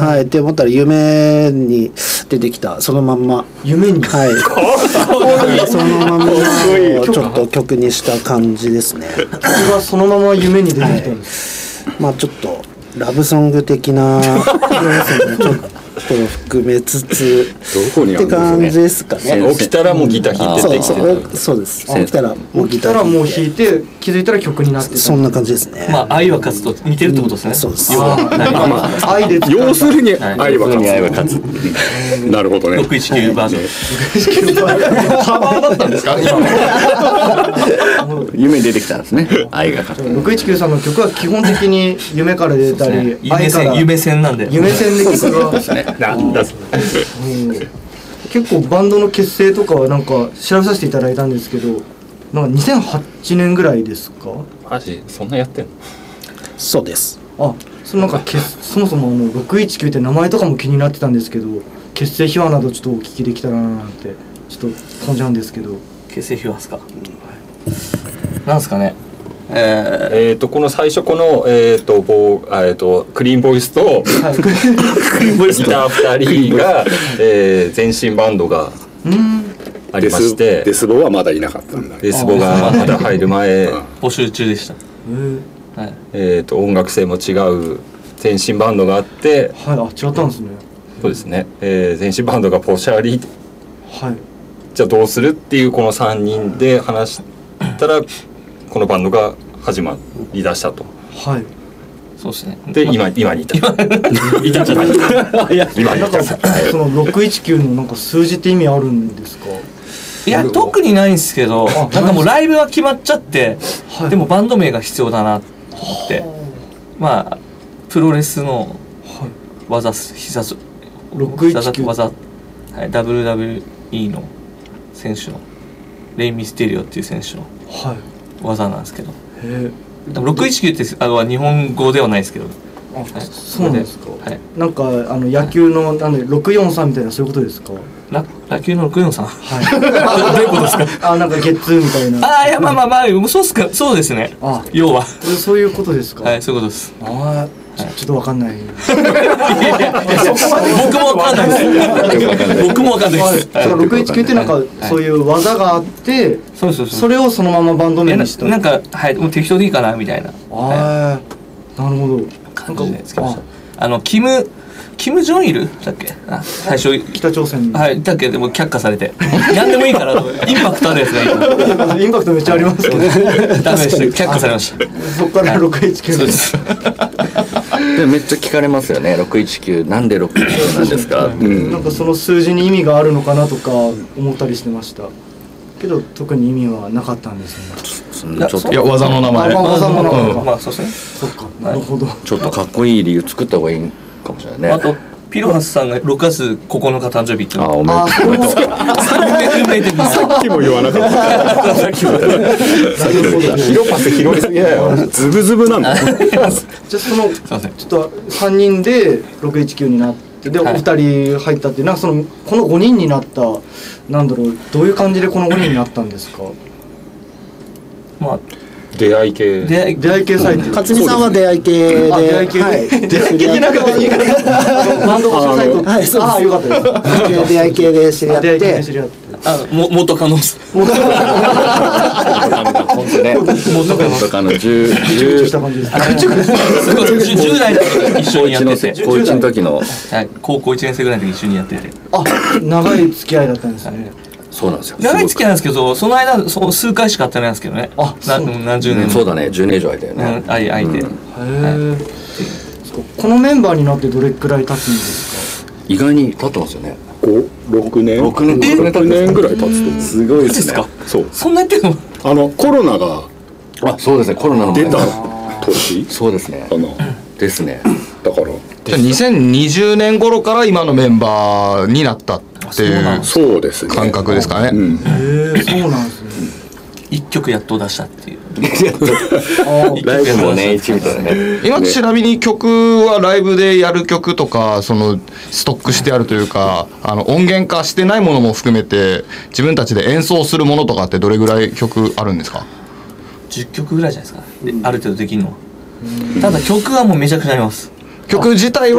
はい、って思ったら夢に出てきたそのまんま夢にはいそのままをちょっと曲にした感じですね。 曲がそのまま夢に出てきたんです、 まあちょっとラブソング的な要素もちょっと含めつつって感じですかね。 起きたらもうギター弾いててそうです。起きたらもうギターもう弾いて気づいたら曲になってた。 そんな感じですね。 まあ愛は勝つと似てるってことですね。 そうです。 愛で要するに愛は勝つ。なるほどね。 619バージョンカバーだったんですか夢に出てきたんですね。愛が勝つ。 619さんの曲は基本的に夢から出たり愛から夢線なんで夢線で曲が結構バンドの結成とかはなんか調べさせていただいたんですけど、なんか2008年ぐらいですか？ マジそんなやってんの？ そうです。 そのなんかそもそも619って名前とかも気になってたんですけど、結成秘話などちょっとお聞きできたらななんてちょっと感じなんですけど。 結成秘話ですか？なんですかね。 この最初このクリーンボイスとギター2人が前身バンドがありまして、 デスボはまだいなかったんだ。 デスボがまだ入る前募集中でした。 音楽性も違う前身バンドがあって、 違ったんですね。 そうですね。前身バンドがポシャリ、じゃあどうするっていうこの3人で話したらこのバンドが始まりだしたと。 そうですね。 で今に至る。至っちゃった。今に至る。 その619のなんか数字って意味あるんですか？ いや特にないんですけど、なんかもうライブは決まっちゃって、でもバンド名が必要だなって、まあプロレスの技必殺技、WWE の選手のレイ・ミステリオっていう選手の技なんですけど、619って日本語ではないですけど。 そうなんですか。なんか野球の643みたいなそういうことですか？ 野球の643。どういうことですか？ なんかゲッツーみたいな。 いやまあそうっすか、そうですね。要はそういうことですか？ そういうことです。 ちょっとわかんない。 僕もわかんないです。僕もわかんないです。 619ってなんかそういう技があって、それをそのままバンド名にした。 なんかもう適当でいいかなみたいな。 なるほど。 感じでつけました。キム・ジョンイルだっけ？最初北朝鮮だっけ？でも却下されて何でもいいからインパクトあるやつがいい。 インパクトめっちゃありますけどダメでした。却下されました。 そっから619 です。 でめっちゃ聞かれますよね。619なんで619なんですか？ なんかその数字に意味があるのかなとか思ったりしてましたけど、特に意味はなかったんですね。 ちょっと技の名前。 技の名前。 まあそうですね。 そっか、なるほど。 ちょっとかっこいい理由作った方がいいかもしれないね。 あとピロハスさんが6月9日誕生日って。 おめでとう。 さっきも言わなかった。さっきも。ヒロパス広いすぎだよ。ズブズブなんだ。 じゃあちょっと3人で619になって、でお二人入ったっていう、なんかこの5人になった、なんだろう、どういう感じでこの5人になったんですか？ まあ出会い系サイト。 勝美さんは出会い系で。 出会い系ってなんか言い方バンドサイト。よかったです。 出会い系で知り合って。 元カノ。元カノ 10した感じです。 10代の時一緒にやってて。 高1の時の高校1年生ぐらいの時一緒にやってて。 長い付き合いだったんですね。 そうなんですよ。 長い付き合いなんですけど、その間数回しか会ってないんですけどね。何十年。 そうだね、10年以上会ったよね。 相手。 このメンバーになってどれくらい経つんですか？ 意外に経ってますよね。 6年 6年ぐらい経つと。 すごいですね。 そんなやってんの？ コロナがそうですね、コロナの出た年。 そうですね。ですね。 だからじゃあ2020年頃から今のメンバーになったっていうそうですね、 感覚ですかね。 そうなんですね。 1曲やっと出したっていう。 ライブも年一みたいなね。今ちなみに曲はライブでやる曲とか、そのストックしてあるというか、音源化してないものも含めて自分たちで演奏するものとかってどれぐらい曲あるんですか ？10曲ぐらいじゃないですか、ある程度できるのは。ただ曲はもうめちゃくちゃあります。 曲自体は